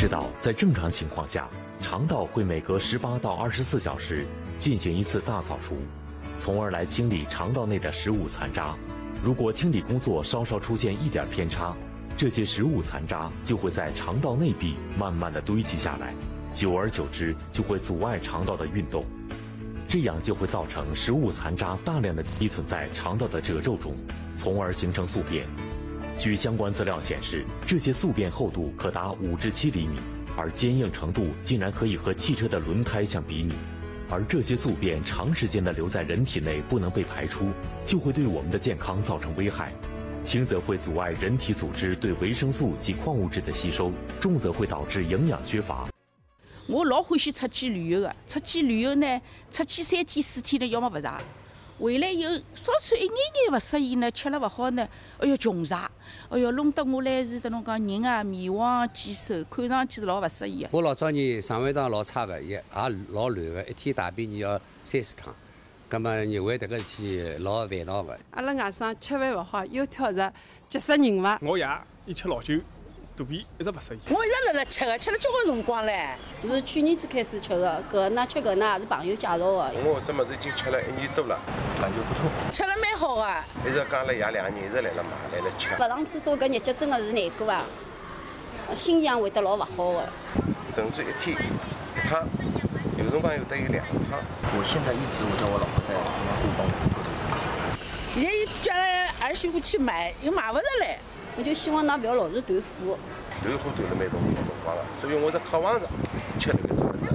知道，在正常情况下，肠道会每隔18到24小时进行一次大扫除，从而来清理肠道内的食物残渣。如果清理工作稍稍出现一点偏差，这些食物残渣就会在肠道内壁慢慢的堆积下来，久而久之就会阻碍肠道的运动，这样就会造成食物残渣大量的积存在肠道的褶皱中，从而形成宿便。据相关资料显示，这些宿便厚度可达5至7厘米，而坚硬程度竟然可以和汽车的轮胎相比拟。而这些宿便长时间的留在人体内不能被排出，就会对我们的健康造成危害。轻则会阻碍人体组织对维生素及矿物质的吸收，重则会导致营养缺乏。 我老欢喜出去旅游的，出去旅游呢，出去3天4天呢，要么不查，回来以后稍稍一眼眼不适应呢，吃了不好呢，哎哟穷查，哎哟弄得我来是这种讲人啊面黄肌瘦，看上去是老不适宜的。 我老早年肠胃道老差的，也老乱的，一天大便你要30趟。咁么，你为迭个事体老烦恼个。 阿拉外甥吃饭勿好，又挑食，急死人伐？ 我爷一吃老酒，肚皮一直不适应。 我一直辣吃的，吃了交关辰光唻。 是去年子开始吃的，搿呢吃搿呢也是朋友介绍的。 我这么子已经吃了1年多了，感觉不错。 吃了蛮好的。 一直讲了爷2年一直来了买来了吃。 勿上厕所搿日脚真的是难过啊，心情会得老勿好的。 甚至一天1趟。有辰光有得有2趟。 我现在一直我叫我老婆在互帮我偷偷着。 现在又叫儿媳妇去买，又买不着来。 我就希望㑚不要老是断货。 断货断了蛮容易辰光了，所以我在渴望着吃那个这个的。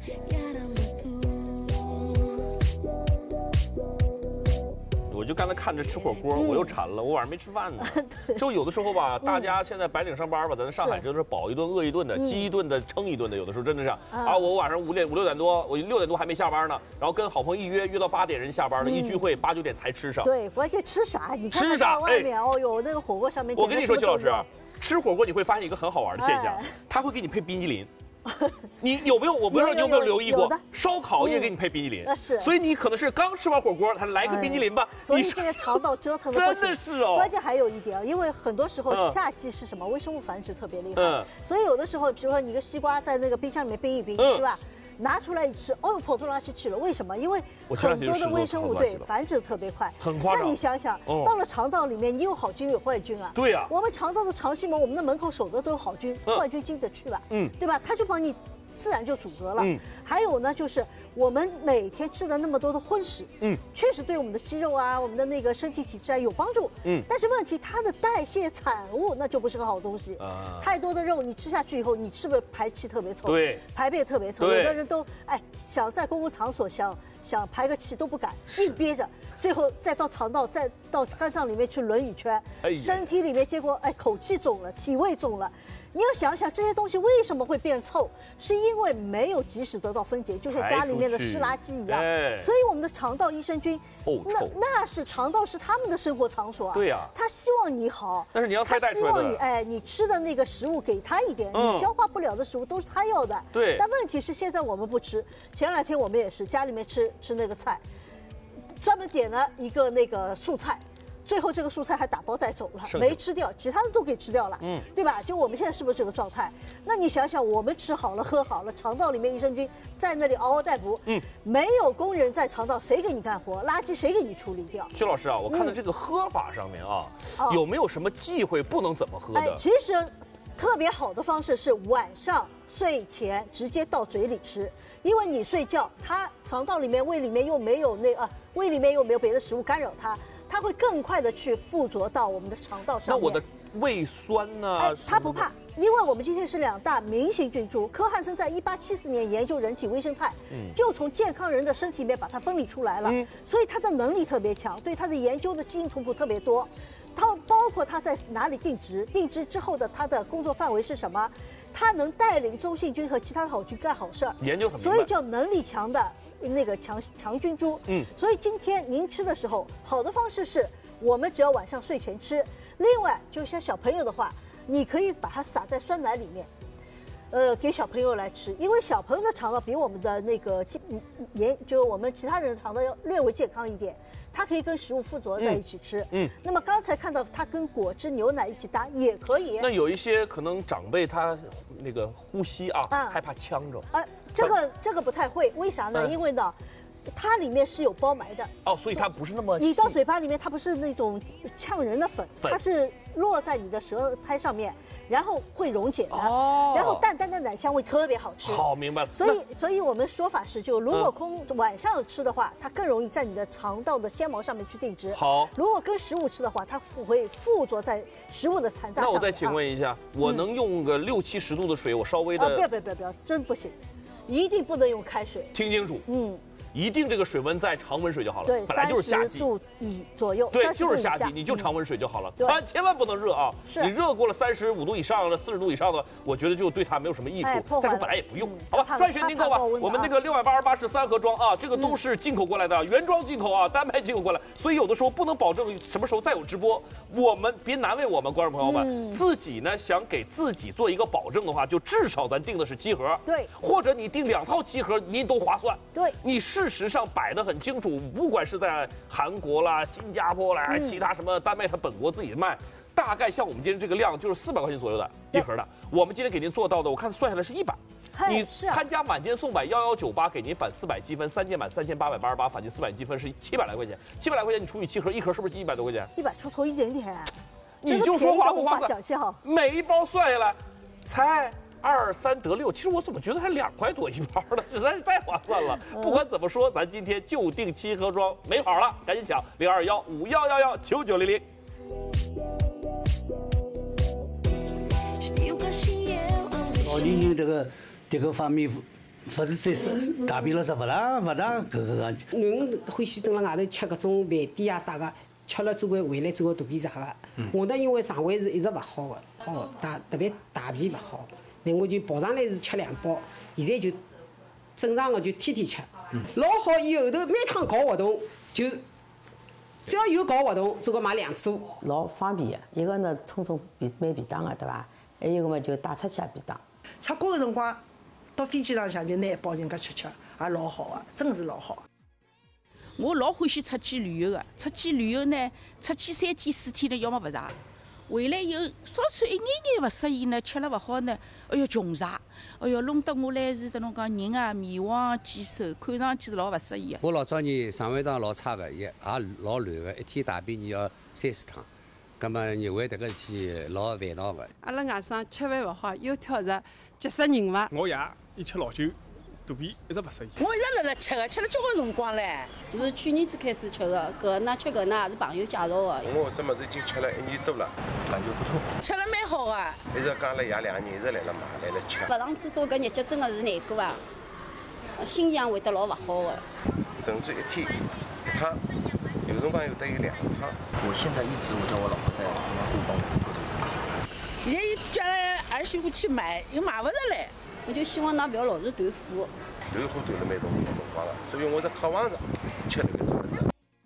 我就刚才看着吃火锅，我又馋了，我晚上没吃饭呢。就有的时候吧，大家现在白领上班吧，咱上海真的是饱一顿饿一顿的，饥一顿的撑一顿的，有的时候真的是啊，我晚上5、6点多，我6点多还没下班呢，然后跟好朋友一约到8点人下班了，一聚会8、9点才吃上。 对，关键吃啥？你看吃啥？ 外面哦哟，那个火锅上面。 我跟你说，齐老师，吃火锅你会发现一个很好玩的现象，他会给你配冰激凌。你有没有？我不知道你有没有留意过，烧烤也给你配冰激凌， 是。 所以你可能是刚吃完火锅，还来个冰激凌吧。 所以现在肠道折腾的真的是哦。 关键还有一点，因为很多时候夏季是什么？微生物繁殖特别厉害，所以有的时候，比如说你个西瓜在那个冰箱里面冰一冰，对吧？拿出来一吃，哦，跑到垃圾去了。为什么？因为很多的微生物对繁殖特别快， 很夸张。 那你想想，到了肠道里面，你有好菌有坏菌啊。 对呀。 我们肠道的肠系膜，我们的门口守的都有好菌，坏菌进得去吧？对吧？它就帮你。自然就阻隔了。还有呢，就是我们每天吃的那么多的荤食，确实对我们的肌肉啊、我们的那个身体体质啊有帮助。但是问题它的代谢产物那就不是个好东西。太多的肉你吃下去以后，你是不是排气特别臭？ 对， 排便特别臭。有的人都想在公共场所想排个气都不敢，硬憋着。最后再到肠道，再到肝脏里面去轮一圈，身体里面结果口气重了，体味重了。你要想想这些东西为什么会变臭，是因为没有及时得到分解，就像家里面的湿垃圾一样。所以我们的肠道益生菌，那是肠道是他们的生活场所啊。 对呀， 他希望你好， 但是你要太带出来的。 他希望你吃的那个食物给他一点，你消化不了的食物都是他要的。 对。 但问题是现在我们不吃，前2天我们也是家里面吃那个菜。专门点了一个那个素菜，最后这个素菜还打包带走了，没吃掉，其他的都给吃掉了，对吧？就我们现在是不是这个状态？那你想想，我们吃好了喝好了，肠道里面益生菌在那里嗷嗷待哺，没有工人在肠道，谁给你干活？垃圾谁给你处理掉？ 薛老师啊，我看到这个喝法上面啊，有没有什么忌讳不能怎么喝的？ 其实特别好的方式是晚上睡前直接到嘴里吃。因为你睡觉，它肠道里面、胃里面又没有胃里面又没有别的食物干扰它，它会更快的去附着到我们的肠道上面。 那我的胃酸呢？ 它不怕，因为我们今天是2大明星菌株。柯汉生在1874年研究人体微生态，就从健康人的身体里面把它分离出来了，所以它的能力特别强，对它的研究的基因图谱特别多。它包括它在哪里定植，定植之后的它的工作范围是什么，它能带领中性菌和其他的好菌干好事儿， 研究很明白， 所以叫能力强的那个强菌株。所以今天您吃的时候，好的方式是我们只要晚上睡前吃。另外，就像小朋友的话，你可以把它撒在酸奶里面。 给小朋友来吃，因为小朋友的肠道比我们的那个就是我们其他人的肠道要略微健康一点，它可以跟食物附着在一起吃。那么刚才看到它跟果汁、牛奶一起搭也可以。 那有一些可能长辈他那个呼吸害怕呛着。 这个不太会，为啥呢？因为呢，它里面是有包埋的。 所以它不是那么你到嘴巴里面，它不是那种呛人的粉，它是落在你的舌苔上面。然后会溶解的，然后淡淡的奶香味特别好吃。 好，明白了。 所以我们说法是，就如果晚上吃的话，它更容易在你的肠道的纤毛上面去定植。 好， 如果跟食物吃的话，它会附着在食物的残渣上。 那我再请问一下，我能用个60、70度的水，我稍微的？ 不要，真不行，一定不能用开水。 听清楚。一定这个水温在常温水就好了。 对， 本来就是夏季 30度左右。 对，就是夏季，你就常温水就好了。千万不能热啊！你热过了35度以上了、40度以上的，我觉得就对它没有什么益处。但是本来也不用，好吧？专选订购吧。我们那个688是3盒装啊，这个都是进口过来的，原装进口啊，单排进口过来。所以有的时候不能保证什么时候再有直播，我们别难为我们观众朋友们。自己呢想给自己做一个保证的话，就至少咱订的是7盒， 对， 或者你订2套7盒，您都划算。 对， 你事实上摆得很清楚，不管是在韩国啦、新加坡啦，其他什么丹麦，它本国自己卖，大概像我们今天这个量就是400块钱左右的1盒的。我们今天给您做到的，我看算下来是100。你参加满减送百1198，给您返400积分，3件满3888，返进400积分是700来块钱。700来块钱你除以7盒，1盒是不是100多块钱 ？100出头一点点。 你就说划不划算？每一包算下来才2、3得6，其实我怎么觉得还2块多一包呢？实在是太划算了。不管怎么说，咱今天就订7盒装，没跑了，赶紧抢0215119900。 老年人这个方面，不是在大便了是不大个。 囡欢喜蹲辣外头吃搿种饭店啊啥个，吃了总归回来最后肚皮啥个。我呢因为肠胃是一直勿好的，特别大便勿好。那我就跑上来是吃2包，现在就正常的就天天吃，老好。以后头每趟搞活动就只要有搞活动，总归买2组， 老方便的。一个呢充买便当的，对伐？还有一个嘛就带出去便当。 出国的辰光，到飞机浪向就拿1包人家吃，也老好啊，真的是老好。 我老欢喜出去旅游的，出去旅游呢，出去3天4天呢，要么勿长。回来以后稍稍一眼眼勿适意呢，吃了勿好呢，哎哟穷晒，哎哟弄得我来是这侬讲人啊面黄肌瘦，看上去是老勿适意的。 我老早年肠胃道老差的，也老乱的，一天大便你要30趟，葛么你为迭个事体老烦恼的。 阿拉外甥吃饭勿好，又挑食，急死人伐？ 我爷一吃老酒，肚皮一直勿适意。 我一直辣吃的，吃了交关辰光唻。 就是去年子开始吃的，搿呢吃搿呢也是朋友介绍的。 我这么子已经吃了1年多了， 感觉不错。 吃了蛮好的。 一直讲了爷2年一直来了买来了吃。 勿上厕所搿日脚真的是难过啊，心情会得老勿好的。 甚至一天1趟，有辰光有得有2趟。 我现在一直我叫我老婆在故宫做这个。 现在叫儿媳妇去买，又买勿着来。 我就希望㑚勿要老是断货。 断货断了蛮辰光了，所以我在渴望着吃那个种子。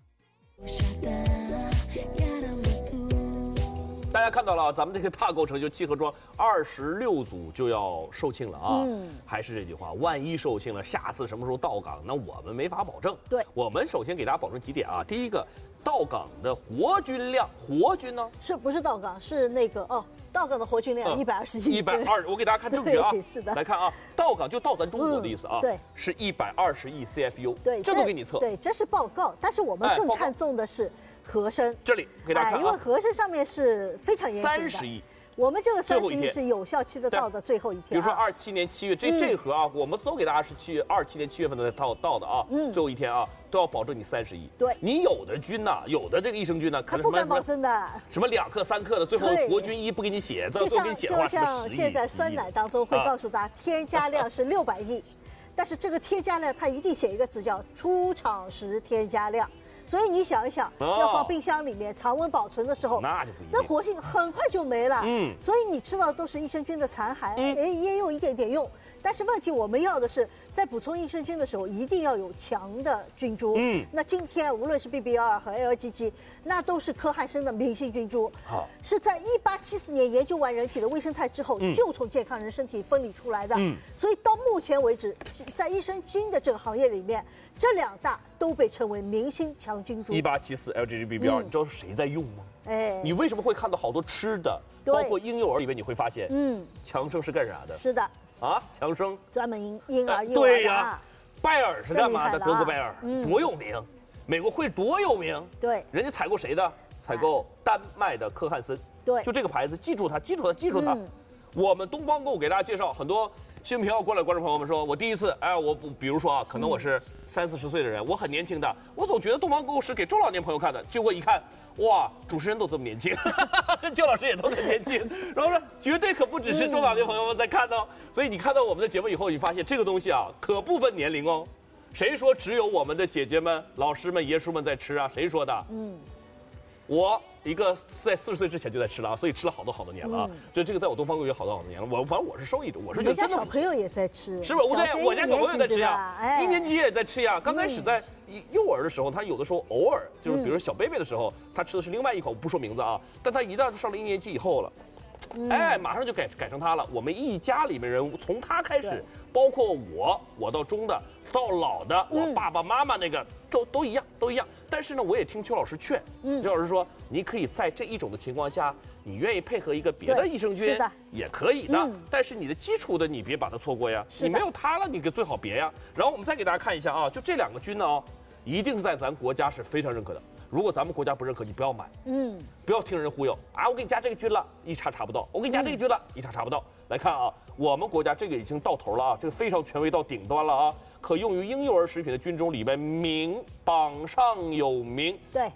大家看到了，咱们这个大购成就7盒装26组就要售罄了啊！还是这句话，万一售罄了，下次什么时候到港，那我们没法保证。 对， 我们首先给大家保证几点啊。第一个，到港的活菌量，活菌呢？ 是不是到港？是那个到港的活菌量120亿。 120，我给大家看证据啊。 是的。 来看啊，到港就到咱中国的意思啊。 对。 是120亿 CFU。 对， 这都给你测。 对，这是报告，但是我们更看重的是和珅。 这里给大家看啊。 因为和珅上面是非常严谨的。 30亿。 我们这个30亿是有效期的到的最后一天。 比如说27年7月，这盒啊，我们都给大家是27年7月份的到的啊，最后一天啊，都要保证你30亿。 对， 你有的菌呐，有的这个益生菌呢， 他不敢保证的。 什么2克3克的，最后活菌1不给你写，最后给你写的话就像现在酸奶当中会告诉大家，添加量是600亿，但是这个添加量它一定写一个字叫出厂时添加量。 所以你想一想，要放冰箱里面常温保存的时候， 那就不一定， 那活性很快就没了。所以你吃到的都是益生菌的残骸，也有一点点用。但是问题我们要的是，在补充益生菌的时候，一定要有强的菌株。那今天无论是 BB1和 LGG， 那都是科汉生的明星菌株。好，是在1874年研究完人体的微生态之后，就从健康人身体分离出来的。所以到目前为止，在益生菌的这个行业里面，这两大都被称为明星强菌株。 1874 LGG BB2，你知道是谁在用吗？哎，你为什么会看到好多吃的，包括婴幼儿里面，你会发现，强生是干啥的？ 是的。 啊，强生专门婴儿幼儿对呀，拜耳是干嘛的？德国拜耳多有名，美国会多有名。 对， 人家采购谁的？采购丹麦的科汉森。 对， 就这个牌子，记住它，记住它，记住它。我们东方购给大家介绍很多新频道过来观众朋友们说，我第一次，哎，我比如说啊，可能我是30-40岁的人，我很年轻的，我总觉得东方购是给中老年朋友看的，结果一看。哇，主持人都这么年轻，姜老师也都很年轻，然后说绝对可不只是中老年朋友们在看哦，所以你看到我们的节目以后，你发现这个东西啊，可不分年龄哦。谁说只有我们的姐姐们、老师们、爷叔们在吃啊？谁说的？我一个在40岁之前就在吃了啊，所以吃了好多年了啊。所以这个在我东方购有好多年了。反正我是受益者，我是觉得真的。 我家小朋友也在吃， 是吧？我家小朋友在吃呀，1年级也在吃呀。刚开始在幼儿的时候，他有的时候偶尔就是，比如小贝贝的时候，他吃的是另外一口，不说名字啊。但他一旦上了1年级以后了，哎，马上就改成他了。我们一家里面人从他开始，包括我到中的，到老的，我爸爸妈妈那个都一样，都一样。但是呢，我也听邱老师劝，邱老师说，你可以在这一种的情况下，你愿意配合一个别的益生菌，也可以的。但是你的基础的你别把它错过呀，你没有它了，你最好别呀。然后我们再给大家看一下啊，就这2个菌呢，一定是在咱国家是非常认可的。如果咱们国家不认可，你不要买，不要听人忽悠啊！我给你加这个菌了，一查查不到；我给你加这个菌了，一查查不到。来看啊，我们国家这个已经到头了啊，这个非常权威到顶端了啊！可用于婴幼儿食品的菌种里面榜上有名， 对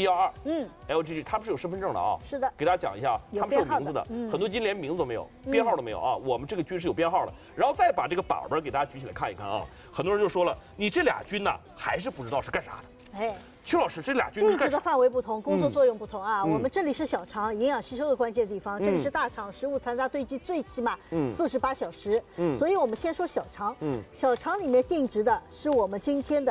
BB1，LGG， 它不是有身份证的啊？ 是的， 给大家讲一下，它们是有名字的，很多菌连名字都没有，编号都没有啊。我们这个菌是有编号的，然后再把这个板给大家举起来看一看啊。很多人就说了，你这俩菌呢，还是不知道是干啥的。哎。邱老师，这俩菌定植的范围不同，工作作用不同啊。我们这里是小肠，营养吸收的关键地方；这里是大肠，食物残渣堆积最起码48小时。所以我们先说小肠。小肠里面定植的是我们今天的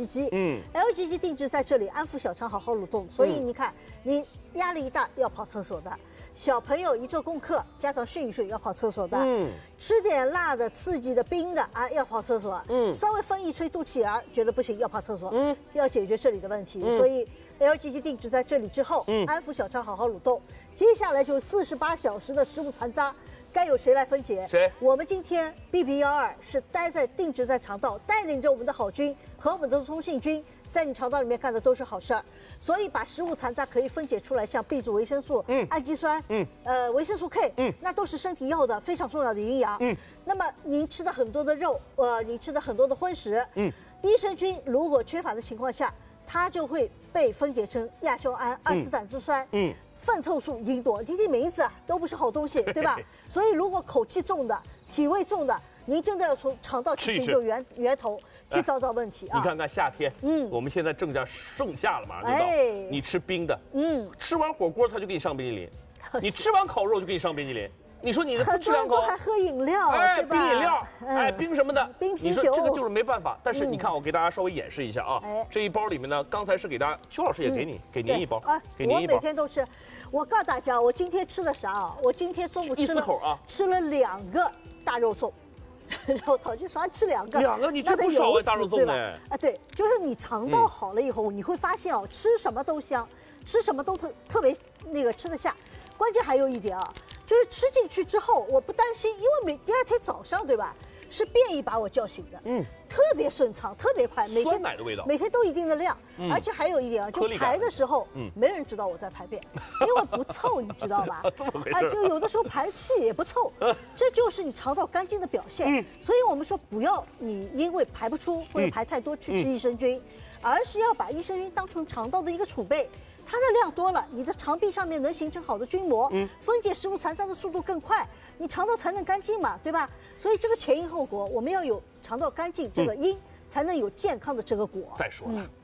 LGG。LGG 定植在这里安抚小肠，好好蠕动。所以你看，你压力一大要跑厕所的。小朋友一做功课，家长训一训要跑厕所的，吃点辣的、刺激的、冰的啊要跑厕所，稍微风一吹肚脐眼觉得不行要跑厕所，要解决这里的问题。所以 LGG 定植在这里之后，安抚小肠，好好蠕动。接下来就48小时的食物残渣，该由谁来分解？ 谁？ 我们今天 BB12是定植在肠道，带领着我们的好菌和我们的通信菌，在你肠道里面干的都是好事儿。所以把食物残渣可以分解出来，像 B 族维生素、氨基酸、维生素 K，那都是身体要的非常重要的营养。那么您吃的很多的肉，你吃的很多的荤食，益生菌如果缺乏的情况下，它就会被分解成亚硝胺、2次胆汁酸、粪臭素、吲哚，听听名字都不是好东西，对吧？所以如果口气重的、体味重的，您真的要从肠道去寻求源头。去找找问题啊！ 你看看夏天，我们现在正在盛夏了，马上就到。你吃冰的，吃完火锅他就给你上冰激凌，你吃完烤肉就给你上冰激凌。你说你不吃两口， 还喝饮料， 哎，冰饮料，哎，冰什么的， 冰啤酒， 你说这个就是没办法。但是你看，我给大家稍微演示一下啊，这一包里面呢，刚才是给大家，邱老师也给您一包啊，给您一包。 我每天都吃。我告诉大家，我今天吃的啥啊？我今天中午吃了2个大肉粽。然后陶金刷吃2个， 你吃不少大肉粽呢。 啊，对，就是你肠道好了以后，你会发现哦，吃什么都香，吃什么都特别吃得下。关键还有一点啊，就是吃进去之后，我不担心，因为第2天早上对吧，是便意把我叫醒的，特别顺畅，特别快， 酸奶的味道， 每天都一定的量，而且还有一点啊，就排的时候，没人知道我在排便，因为不臭，你知道吧？就有的时候排气也不臭，这就是你肠道干净的表现。所以我们说，不要你因为排不出或者排太多去吃益生菌，而是要把益生菌当成肠道的一个储备。它的量多了，你的肠壁上面能形成好的菌膜，分解食物残渣的速度更快，你肠道才能干净嘛，对吧？所以这个前因后果，我们要有肠道干净这个因，才能有健康的这个果。 再说了，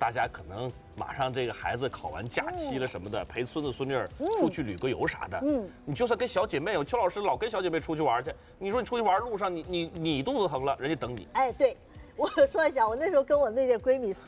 大家可能马上这个孩子考完假期了什么的，陪孙子孙女儿出去旅个游啥的。你就算跟小姐妹，邱老师老跟小姐妹出去玩去，你说你出去玩路上你肚子疼了，人家等你。 哎，对，我说一下，我那时候跟我那些闺蜜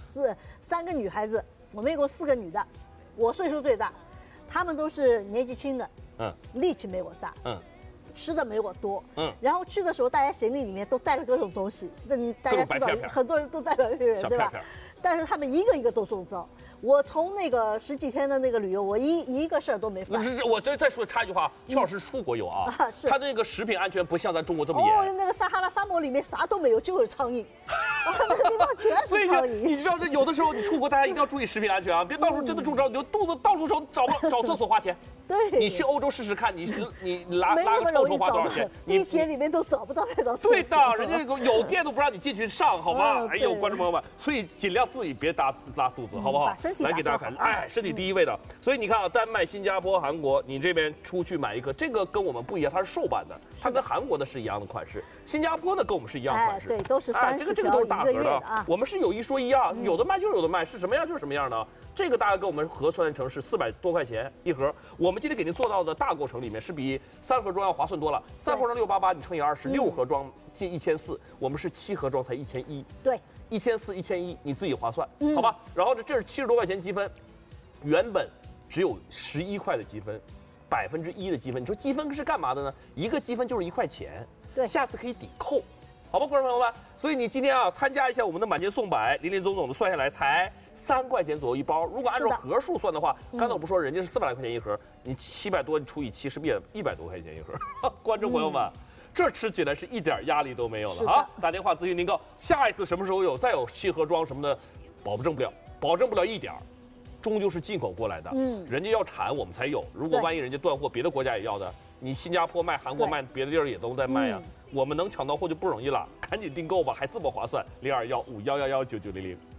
3个女孩子，我们一共4个女的，我岁数最大，她们都是年纪轻的，力气没我大，吃的没我多，然后去的时候，大家行李里面都带了各种东西，那大家知道，很多人都带了对吧？但是他们一个一个都中招。我从那个10几天的那个旅游，我一个事儿都没犯。 我再说插一句话，邱老师出国游啊，他那个食品安全不像咱中国这么严。 哦，那个撒哈拉沙漠里面啥都没有，就有苍蝇，那个地方全是苍蝇。 你知道这有的时候你出国，大家一定要注意食品安全啊，别到时候真的中招，你就肚子到处找厕所花钱。 对， 你去欧洲试试看，你拉个臭臭花多少钱？ 地铁里面都找不到那种。 对的，人家有店都不让你进去上，好吗？哎呦，观众朋友们，所以尽量自己别拉肚子，好不好？来给大家看，哎，身体第一位的。所以你看啊，丹麦、新加坡、韩国，你这边出去买一个，这个跟我们不一样，它是瘦版的，它跟韩国的是一样的款式，新加坡的跟我们是一样的款式。 对，都是30条这个都是大盒的啊。 我们是有一说一啊，有的卖就是有的卖，是什么样就是什么样的。这个大概跟我们核算成是400多块钱一盒。我们今天给您做到的大过程里面是比3盒装要划算多了。3盒装688，你乘以20，6盒装近1400，我们是7盒装才1100。 对 ，1400、1100，你自己划算，好吧？然后这是70多块钱积分，原本只有11块的积分，1%的积分。你说积分是干嘛的呢？一个积分就是1块钱， 对， 下次可以抵扣。好吧，观众朋友们，所以你今天啊参加一下我们的满街送百，林林总总的算下来才3块钱左右一包。如果按照盒数算的话，刚才我不说人家是400来块钱一盒，你700多你除以7是100多块钱一盒。观众朋友们，这吃起来是一点压力都没有了啊！打电话咨询订购，下一次什么时候有再有7盒装什么的，保证不了一点儿。终究是进口过来的，人家要产我们才有。如果万一人家断货，别的国家也要的，你新加坡卖、韩国卖，别的地儿也都在卖呀。我们能抢到货就不容易了，赶紧订购吧，还这么划算。021511199900。